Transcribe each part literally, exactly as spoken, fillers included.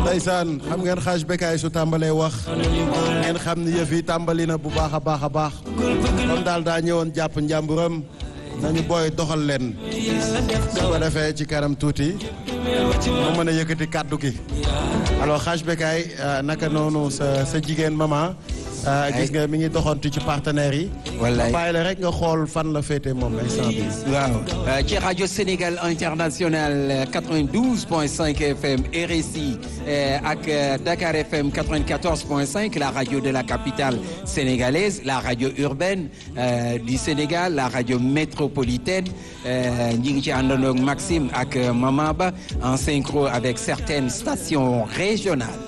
ndeysaan xam ngeen xaaj Bécaye su tàmbalee wax ngeen xam ni yëf yi tàmbali na bu baax a baax a baax kon daal daa ñëwoon jàpp njàmburam nañu booy doxal leen su ko defee ci kanam tuuti mu mën a yëkkati kàddu gi alors xaaj Bécaye naka noonu sa sa jigéen maman gis nga mi ngi doxantu ci partenaires yi. wallaay bàyyi la rek nga xool fan la féete moom instant bi. waaw ci rajo Sénégal international quatre-vingt-douze point cinq F M R S I ak Dakar F M quatre-vingt-quatorze point cinq la radio de la capitale sénégalaise la radio urbaine du Sénégal la radio métropolitaine ñi ngi ci àndandoo ak Maxime ak Mama Ba en synchro avec certaines stations régionales.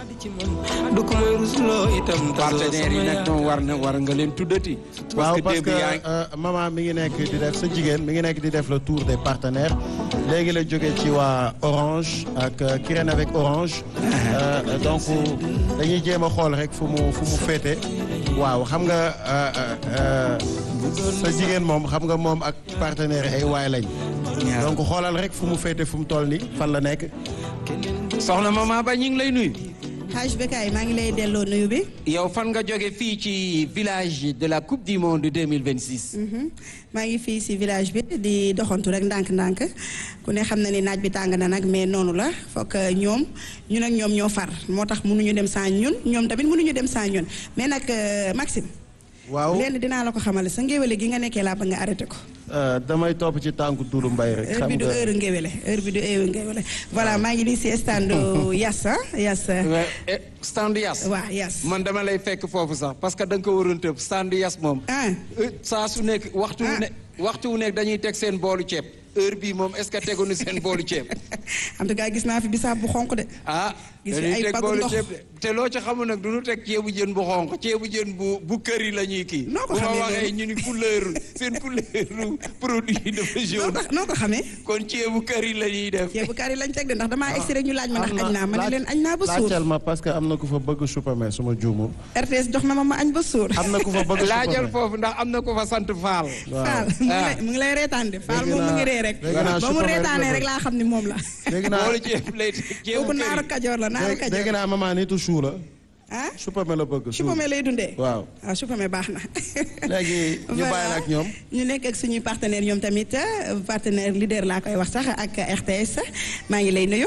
partenaires yi nag moom war na war nga leen tuddati. waaw parce que maman mi ngi nekk di def sa jigéen mi ngi nekk di def le tour des partenaires léegi la jógee ci waa Orange ak Kirène avec Orange. donc dañuy jéem a xool rek fu mu fu mu féete. waaw xam nga sa jigéen moom xam nga moom ak partenaires ay waay lañ. donc xoolal rek fu mu féete fu mu toll nii fan la nekk. soxna Mama Ba ñu ngi lay nuyu. Haj Bécaye maa ngi lay delloo nuyu bi. yow fan nga jóge fii ci village de la coupe du monde deux mille vingt-six. maa ngi fii si village bi di doxantu rek ndànk-ndànk ku ne xam na ni naaj bi tàng na nag mais noonu la fokk ñoom ñun ak ñoom ñoo far moo tax mënuñu dem sans ñun ñoom tamit mënuñu dem sans ñun mais nag Maxime. waaw lenn dinaa la ko xamale sa ngéwéle gi nga nekkee laa ba nga arrêté ko. damay topp ci tànku Doudou Mbaye rek. heure bi du heure ngéwéle heure bi du heure ngéwéle voilà maa ngi nii si stand Yass Yass. stand Yass. waaw Yass. man dama lay fekk foofu sax parce que da nga ko waroon tëb stand Yass moom. saa su nekk waxtu wu nekk waxtu wu nekk dañuy teg seen boolu ceeb. heure bii moom est-ce que teguñu seen boolu ceeb. en tout cas gis naa fi bisaab bu xonq de. ah gis dañuy ay teg pagu boolu ndox ceeb de te loo ci xamul nag du ñu teg ceebu jën bu xonq ceebu jën bu bu kër yi la ñuy kii. noo ko bu ma xamee waxee ñu ni couleur seen couleur produit yi dafa jaune. noo ko xamee. kon ceebu kër yi la ñuy def. ceebu kër yi lañ teg de ndax damaa egsi rek ñu laaj ma ndax añ naa ma ne leen añ naa ba suur. laajal ma parce que am na ku fa bëgg supame suma juumul. R T S jox na ma ma añ ba suur. am na ku fa bëgg supame laajal foofu ndax am na ku fa sant Faal. Faal mu ngi lay mu ngi lay reetaan de Faal moom mu ngi ree rek. ba mu reetaanee rek laa xam ni moom la. dégg naa boolu ceeb lay teg ceebu kooku kër naaru yi. kajoor la naaru kajoor. dégg naa maman nitu chou la. ah supame la bëgg. supame lay dundee. waaw waaw supame baax na. léegi ñu bàyyi la ak ñoom. ñu nekk ak suñuy partenaire ñoom tamit partenaire leader laa koy wax sax ak R T S maa ngi lay nuyu.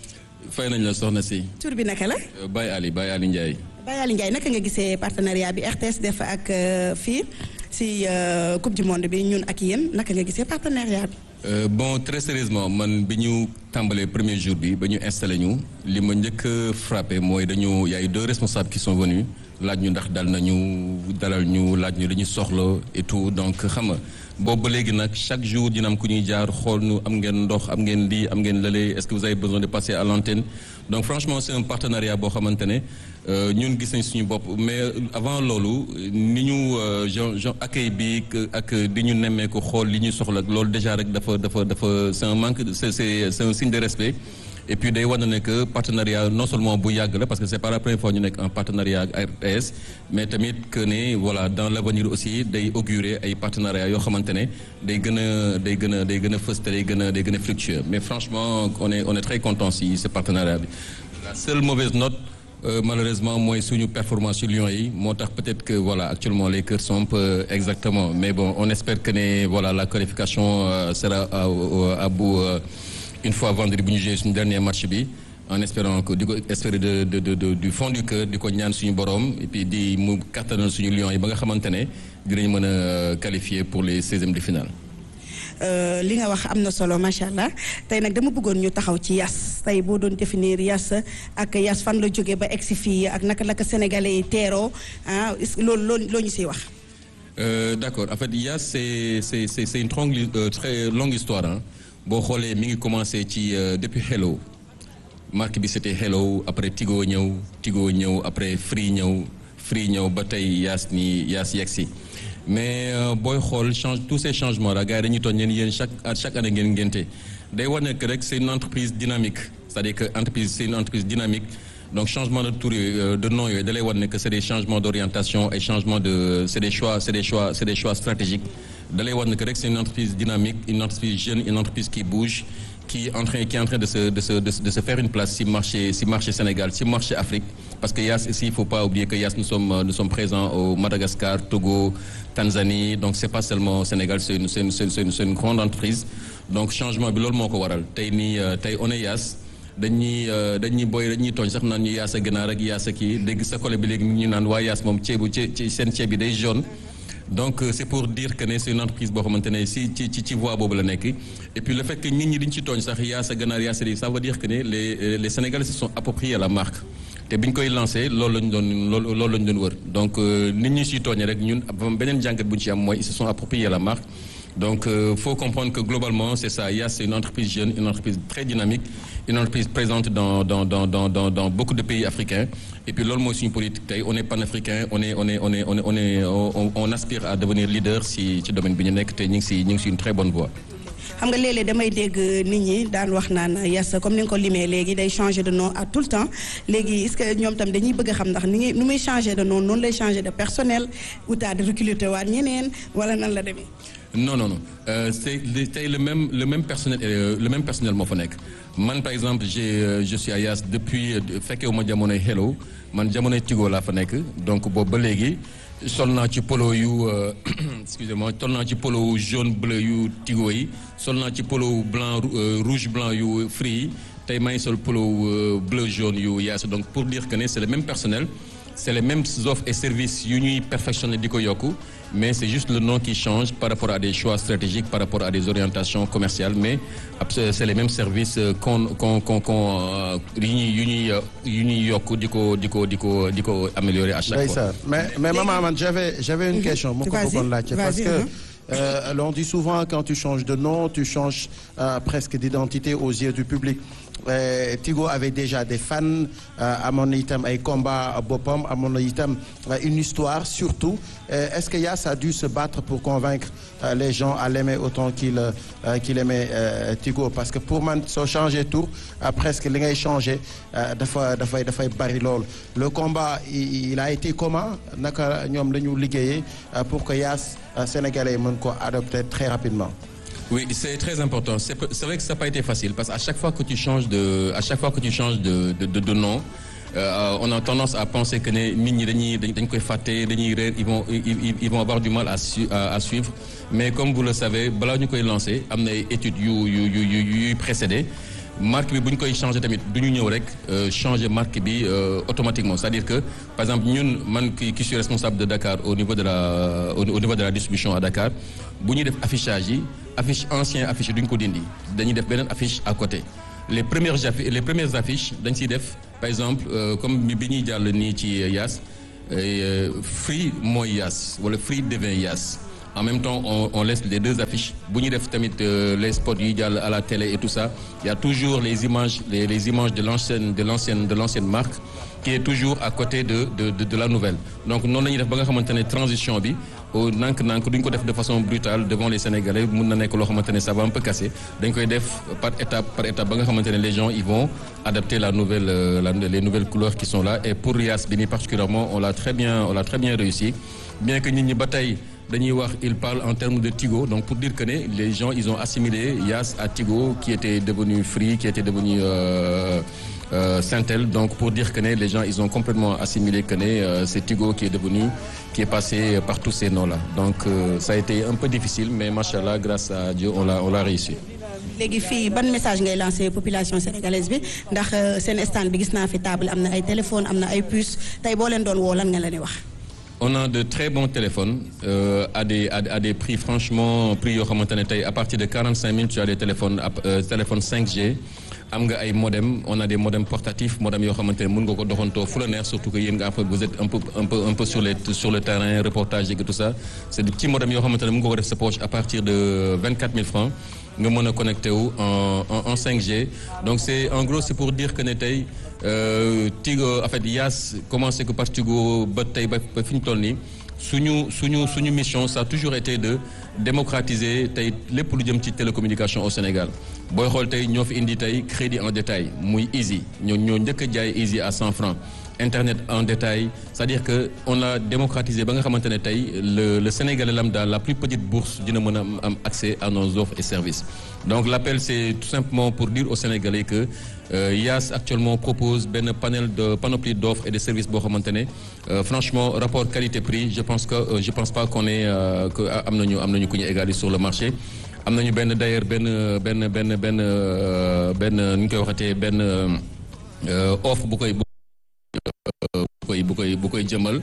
fay nañ la soxna si. tur bi naka la. Baye Ali Baye Ali Ndiaye. Baye Ali Ndiaye naka nga gisee partenariat bi R T S def ak fii si coupe du monde bi ñun ak yéen naka nga gisee partenariat bi. Euh, bon très sérieusement man bi ñu tàmbalee premier jour bi ba ñu installé ñu li ma njëkk a frappé mooy dañu y a eu deux responsables qui sont venus laaj ñu ndax dal nañu dalal ñu laaj ñu dañu soxla et tout donc xam nga boobu ba léegi nag chaque jour dina am ku ñuy jaar xool nu am ngeen ndox am ngeen lii am ngeen lële est-ce que vous avez besoin de passer à l'antenne donc franchement c'est un partenariat boo xamante ne ñun gis nañ suñu bopp mais avant loolu ni ñu genre genre accueil bi ak di ñu nemmee ko xool li ñuy soxla loolu déjà rek dafa dafa dafa c'est un manque c'est c'est c'est un signe de respect et puis day wane ne que partenariat non seulement bu yàgg la parce que c'est pas la première fois ñu nekk en partenariat ak R T S mais tamit que ne voilà dans l'avenir aussi day augurer ay partenariats yoo xamante ne day gën a day gën a day gën a fës te day gën a day gën a fructueux mais franchement on est on est très content si ce partenariat bi la seule mauvaise note Euh, malheureusement mooy suñu performance ci Lions yi moo tax peut-être que voilà actuellement les cœurs sont un peu exactement mais bon on espère que ne voilà la qualification euh, sera à, à, à bout euh, une fois vendredi bu ñu jouer suñu dernier match bi en espérant que di ko espérer de, de, de, de, du fond du cœur di ko ñaan suñu boroom et puis di mu kattanal suñu Lions yi ba nga xamante ne dinañ mën a qualifier pour les seizièmes de finale. li nga wax am na solo macha allah tey nag dama bëggoon ñu taxaw ci Yass tey boo doon définir Yass ak Yass fan la jógee ba egsi fii ak naka la ko sénégalais yi teeroo ah loolu loo loo ñu siy wax. Euh, d'accord en fait Yass c'est c'est c'est c'est une très euh, très longue histoire ah boo xoolee mi ngi commencé ci euh, depuis Hello marque bi c'était Hello après Tigo ñëw Tigo ñëw après Free ñëw Free ñëw ba tey Yass ni Yass yegsi mais euh, booy xool change tous ces changements là gars yi dañuy toog ñeen yéen chaque chaque année ngeen ngénte day wane que rek c'est une entreprise dynamique c'est-à-dire que entreprise c'est une entreprise dynamique donc changement de tour yooyu de nom yooyu da lay wane que c'est des changements d'orientation et changements de c'est des choix c'est des choix c'est des choix stratégiques da lay wane que rek c'est une entreprise dynamique une entreprise jeune une entreprise qui bouge qui est en train qui est en train de se de se de, de se faire une place si marché si marché Sénégal si marché Afrique parce que Yaas ici il faut pas oublier que Yaas nous sommes nous sommes présents au Madagascar, Togo, Tanzanie donc c'est pas seulement Sénégal c'est une c'est une c'est une, c'est une grande entreprise donc changement bi loolu moo ko waral tey nii tey on est Yaas dañuy dañuy booy dañuy tooñ sax naan ñu Yaas a ganaar ak Yaas a kii dégg sa collègue bi léegi ñu naan waa Yaas moom ceebu ci seen ceeb bi day jaune. Donc c'est pour dire que c'est une entreprise boo xamante ne si ci ci ci voie boobu la nekk et puis le fait que nit ñi diñ ci tooñ sax Yaas a ganaar Yaas a ça veut dire que ne les les Sénégalais se sont appropriés la marque te bi ñu koy lancé loolu lañu doon loolu loolu lañu doon wër donc nit ñi siy tooñee rek ñun beneen jàngat bu ñu ci am mooy ils se sont appropriés la marque donc euh, faut comprendre que globalement c'est ça Yaas c'est une entreprise jeune une entreprise très dynamique une entreprise présente dans dans dans dans dans, dans beaucoup de pays africains et puis loolu mooy suñu politique tey on est panafricain on est on est on est on est on est on, on aspire à devenir leader si ci domaine bi ñu nekk te ñu ngi si ñu ngi si une très bonne voie. xam nga léeg-léeg damay dégg nit ñi daan wax naan Yaas comme ni nga ko limee léegi day changer de nom à tout le temps léegi est-ce que ñoom tam dañuy bëgg a xam ndax ni ngi nu muy changer de nom noonu lay changer de personnel ou ta de recruter waat ñeneen wala nan la demee. non non non euh, c'est tey le même le même personnel euh, le même personnel moo fa nekk man par exemple j'ai euh, je suis à Yaas depuis fekkewu ma jamonoy Hello man jamonoy Tigo laa fa nekk donc boobu ba léegi sol naa ci polo yu excusez-moi sol naa ci polo jaune bleu yu Tigo yi sol naa ci polo blanc rouge blanc yu Free yi tey maa ngi sol polo bleu jaune yu Yaas donc pour dire que ne c'est le même personnel c'est les mêmes offres et services yu ñuy perfectionner di ko yokku mais c'est juste le nom qui change par rapport à des choix stratégiques par rapport à des orientations commerciales mais c'est les mêmes services qu'on qu'on qu'on qu'on yu ñuy yu ñuy yu ñuy yokku di ko di ko di ko di ko améliorer à chaque fois. mais mais maman man j'avais j'avais une question. mu ko bëggoon laajte parce que. Euh, on dit souvent quand tu changes de nom tu changes euh, presque d'identité aux yeux du public. Euh, Tigo avait déjà des fans amoon na itam ay combat boppam amoon na itam une histoire surtout euh, est-ce que Yaas a dû se battre pour convaincre euh, les gens à l'aimer autant qu'il euh, qu'il aimait euh, Tigo parce que pour man soo changer tour euh, presque li ngay changer dafa dafay dafay bari lool le combat il, il a été comment naka ñoom la ñu liggéeyee pour que Yaas euh, sénégalais mën ko adopter très rapidement. Oui, c'est très important. C'est, c'est vrai que ça n'a pas été facile parce qu'à chaque fois que tu changes de, à chaque fois que tu changes de, de, de, de nom, euh, on a tendance à penser que les ils vont, ils, ils vont avoir du mal à, su, à, à suivre. Mais comme vous le savez, balaa ñu koy lancer, am na ay études yu yu yu yu yu précédé. Marque bi bu ñu koy changer tamit du ñu ñëw rek changer marque bi automatiquement c'est-à-dire que par exemple ñun man qui qui suis responsable de Dakar au niveau de la au niveau de la distribution à Dakar bu ñuy def affichage yi affiche ancien affiche yi du ñu ko dindi dañuy def beneen affiche à côté les premières les premières affiches dañ siy def par exemple comme bi ñuy jàll nii ci Yaas Free mooy Yaas wala Free devient Yaas. En même temps, on, on laisse les deux affiches. Bu ñu def tamit euh, les spots yi jàll à la télé et tout ça, il y a toujours les images les, les images de l'ancienne de l'ancienne de l'ancienne marque qui est toujours à côté de de de, de la nouvelle. Donc noonu la ñuy def ba nga xamante ne transition bi au nank-nank duñ ko def de façon brutale devant les Sénégalais mun na nekk loo xamante ne ça va un peu casser dañ koy def par étape par étape ba nga xamante ne les gens ils vont adapter la nouvelle euh, la, les nouvelles couleurs qui sont là et pour Yaas bi nii particulièrement on l'a très bien on l'a très bien réussi bien que nit ñi ba tey dañuy wax il parle en termes de Tigo donc pour dire que ne les gens ils ont assimilé Yaas à Tigo qui était devenu Free qui était devenu euh, euh, Sentel donc pour dire que ne les gens ils ont complètement assimilé que ne euh, c'est Tigo qui est devenu qui est passé par tous ces noms là donc euh, ça a été un peu difficile mais machallah grâce à Dieu on l'a on l'a réussi. léegi fii ban message ngay lancer population sénégalaise bi ndax seen stand bi gis naa fi table am na ay téléphone am na ay puces tey boo leen doon woo lan nga leen di wax. On a de très bons téléphones euh, à des à, à des prix franchement prix yoo xamante ne tey à partir de quarante-cinq mille tu as des téléphones euh, téléphones cinq G am nga ay modems on a des modems portatifs modems yoo xamante ne mën nga ko doxantoo fu la neex surtout que yéen nga après vous êtes un peu un peu un peu sur les sur le terrain reportage et tout ça c'est des petits modems yoo xamante ne mën nga ko def sa poche à partir de vingt-quatre mille francs nga mën a connecté wu en en en cinq G donc c'est en gros c'est pour dire que ne tey euh, Tigo en fait Yaas commencé que par Tigo ba tey ba ba fi ñu toll nii suñu suñu suñu mission ça a toujours été de démocratiser tey lépp lu jëm ci télécommunication au Sénégal booy xool tey ñoo fi indi tey crédit en détail muy Easy ñoo ñoo njëkk a jaay Easy à cent francs internet en détail c'est-à-dire que on a démocratisé ba nga xamante ne tey le le Sénégalais lambda la plus petite bourse dina mën a am accès à nos offres et services donc l'appel c'est tout simplement pour dire aux Sénégalais que euh, Y A S actuellement propose benn panel de panoplie d'offres et de services boo xamante ne euh, franchement rapport qualité-prix je pense que euh, je pense pas qu'on est euh, que am nañu am nañu ku ñu égalé sur le marché am nañu benn d'ailleurs benn benn benn benn benn nu ñu koy waxatee benn offre bu koy bu koy bu koy bu koy jëmal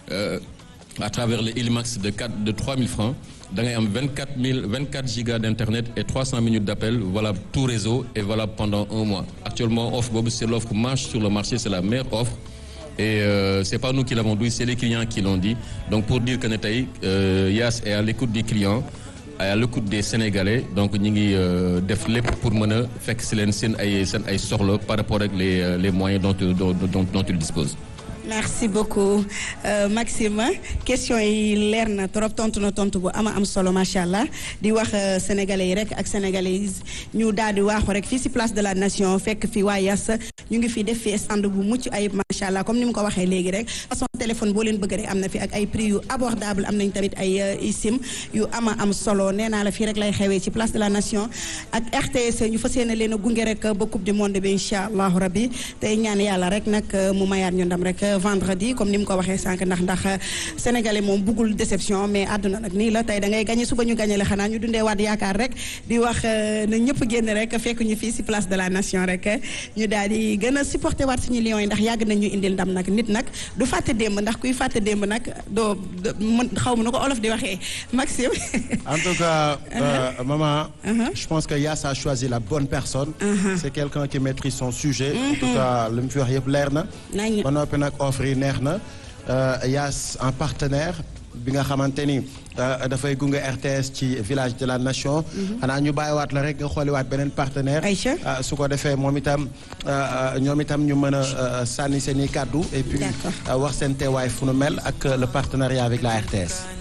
à travers le Ilmax de quatre de trois mille francs da ngay am vingt-quatre mille vingt-quatre gigas d'internet et trois cents minutes d'appel valable tout réseau et valable pendant un mois actuellement offre boobu c'est l'offre marche sur le marché c'est la meilleure offre et euh, c'est pas nous qui l'avons dit c'est les clients qui l'ont dit donc pour dire que ne tey euh, Y A S est à l'écoute des clients à l'écoute des Sénégalais donc ñu ngi def lépp pour mën a fekk si leen seen ay seen ay soxla par rapport ak les les moyens dont dont dont dont il dispose. merci beaucoup euh, Maxime question yi leer na trop tontu na tontu bu ama am solo macha allah di wax euh, sénégalais yi rek ak sénégalaises ñu daal di waaxu rek fii ci place de la nation fekk fi waa Y A S ñu ngi fi def fi stand bu mucc ayib macha allah comme ni mu ko waxee léegi rek façon téléphone boo leen bëgg rek am na fi ak ay prix yu abordable am nañ tamit ay uh, sim yu ama am solo nee naa la fii rek lay xewee ci place de la nation ak R T S ñu fas yéene leen a gunge rek ba coupe du monde bi incha allahu rabbi tey ñaan yàlla rek nag mu mayaat ñu ndam rek vendredi comme ni mu ko waxee sànq ndax ndax sénégalais moom buggul déception mais àdduna nag nii la tey da ngay gagné suba ñu gagné la xanaa ñu dundee waat yaakaar rek di wax na ñëpp génn rek fekk ñu fii ci place de la nation rek ñu daal di gën a supporté waat suñu lions yi ndax yàgg nañ ñu indil ndam nag nit nag du fàtte démb ndax kuy fàtte démb nag doo mën xaw ma nu ko olof di waxee Maxime. en tout cas euh, uh-huh. maman. Uh-huh. je pense que Y A S a choisi la bonne personne. Uh-huh. c'est quelqu'un qui maîtrise son sujet. Uh-huh. en tout cas li mu fi wax yëpp leer na. nañu ba noppi nag offre yi neex na Y A S en partenaire bi nga xamante ni dafay gunge R T S ci village de la nation. xanaa ñu bàyyiwaat la rek nga xooliwaat beneen partenaire. Aïcha su ko defee moom itam ñoom itam ñu mën a sànni seen i kàddu. et puis wax seen teewaay fu nu mel ak le partenariat avec la R T S.